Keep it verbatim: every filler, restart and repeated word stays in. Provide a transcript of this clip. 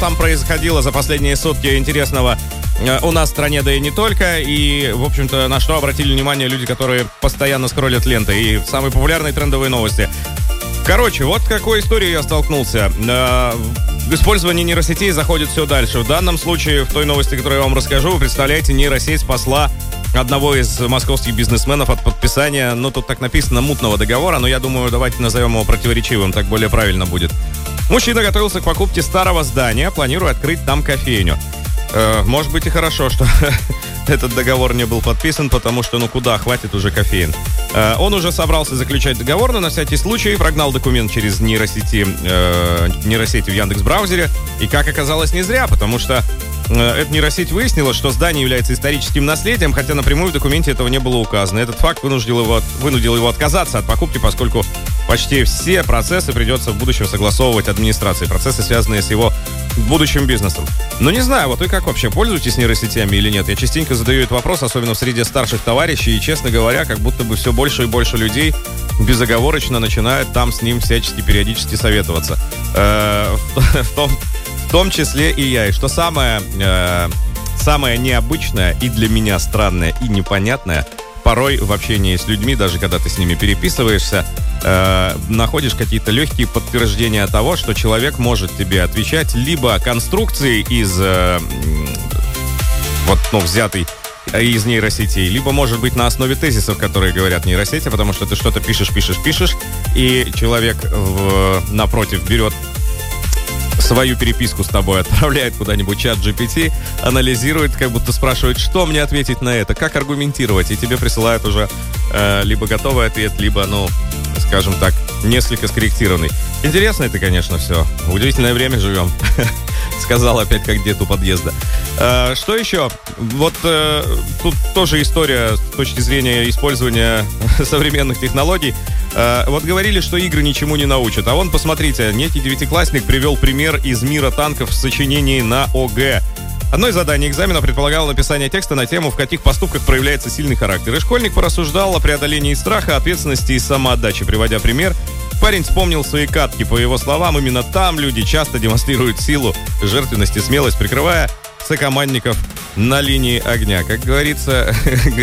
там происходило за последние сутки интересного у нас в стране, да и не только. И, в общем-то, на что обратили внимание люди, которые постоянно скроллят ленты. И самые популярные трендовые новости. Короче, вот какой историей я столкнулся. Использование нейросетей заходит все дальше. В данном случае, в той новости, которую я вам расскажу, вы представляете, нейросеть спасла одного из московских бизнесменов от подписания, ну, тут так написано, мутного договора, но я думаю, давайте назовем его противоречивым, так более правильно будет. Мужчина готовился к покупке старого здания, планируя открыть там кофейню. Э, может быть и хорошо, что этот договор не был подписан, потому что, ну, куда, хватит уже кофеин. Э, он уже собрался заключать договор, но на всякий случай прогнал документ через нейросети, э, нейросети в Яндекс.Браузере, и, как оказалось, не зря, потому что эта нейросеть выяснила, что здание является историческим наследием, хотя напрямую в документе этого не было указано. Этот факт вынудил его, вынудил его отказаться от покупки, поскольку почти все процессы придется в будущем согласовывать администрации. Процессы, связанные с его будущим бизнесом. Но не знаю, вот вы как вообще, пользуетесь нейросетями или нет? Я частенько задаю этот вопрос, особенно в среде старших товарищей, и, честно говоря, как будто бы все больше и больше людей безоговорочно начинают там с ним всячески периодически советоваться. В том В том числе и я. И что самое, э, самое необычное и для меня странное и непонятное, порой в общении с людьми, даже когда ты с ними переписываешься, э, находишь какие-то легкие подтверждения того, что человек может тебе отвечать либо конструкцией из э, вот, ну, взятой из нейросетей, либо, может быть, на основе тезисов, которые говорят нейросети, потому что ты что-то пишешь, пишешь, пишешь, и человек в, напротив берет свою переписку с тобой, отправляет куда-нибудь чат джи пи ти, анализирует, как будто спрашивает, что мне ответить на это, как аргументировать, и тебе присылают уже э, либо готовый ответ, либо, ну, скажем так, несколько скорректированный. Интересно это, конечно, все. В удивительное время живем. Сказал опять, как дед у подъезда. Э, что еще? Вот э, тут тоже история с точки зрения использования современных технологий. Э, вот говорили, что игры ничему не научат. А вон, посмотрите, некий девятиклассник привел пример из мира танков в сочинении на о гэ. Одно из заданий экзамена предполагало написание текста на тему, в каких поступках проявляется сильный характер. И школьник порассуждал о преодолении страха, ответственности и самоотдаче. Приводя пример, парень вспомнил свои катки. По его словам, именно там люди часто демонстрируют силу, жертвенность и смелость, прикрывая сокомандников на линии огня. Как говорится,